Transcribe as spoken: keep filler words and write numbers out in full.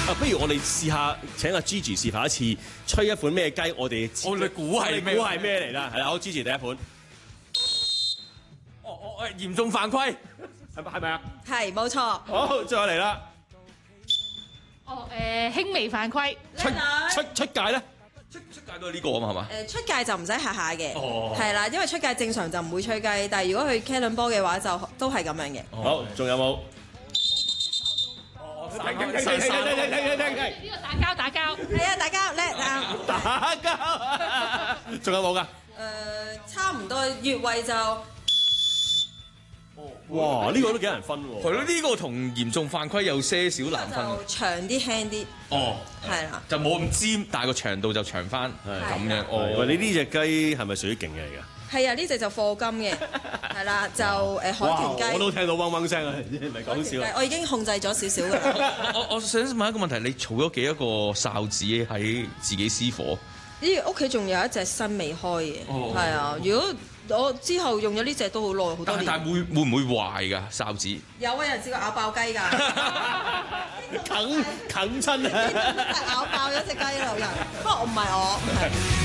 啊，不如我哋試下請阿 Gigi 示範一次吹一款咩雞，我哋我哋估係咩？ 估係咩嚟啦？係啦，好 Gigi 第一盤。 哦哦誒，嚴重犯規， 係咪係咪啊？ 係冇錯。 好，再嚟啦。 哦誒，輕微犯規。 出出出界咧？ 出出界都係呢個啊嘛，係嘛？ 誒出界就唔使下下嘅， 哦係啦，因為出界正常就唔會吹雞，但係如果佢 Cannon 波嘅話就都係咁樣嘅。 好，仲有冇？ 哦， 停停停停停停停停停！ 呢個打交打交。 係啊，大家叻啊！ 打交，仲有冇㗎？ 誒差唔多越位就哇！呢個都幾難分喎。 係咯，呢個同嚴重犯規有些少難分。 就長啲輕啲， 哦， 係啦。 就冇咁尖，但係個長度就長翻，咁樣。哦， 喂，你呢隻雞係咪屬於勁嘅嚟㗎？ 係啊，呢隻就課金嘅，係啦，就誒海豚雞。 我都聽到嗡嗡聲啊，唔係講笑。 我已經控制咗少少㗎啦。 我我想問一個問題，你儲咗幾多個哨子喺自己私伙？ 呢屋企仲有一隻新未開嘅，係啊。如果我之後用咗呢隻都好耐，好多年。 但但會會唔會壞㗎哨子？ 有啊，有人試過咬爆雞㗎， 啃啃親啊！ 咬爆咗隻雞啦，有人。不過我唔係我。